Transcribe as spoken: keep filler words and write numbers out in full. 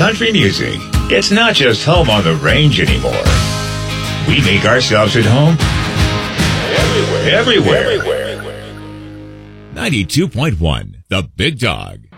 country music. It's not just home on the range anymore. We make ourselves at home everywhere. Everywhere. ninety-two point one, The Big Dog.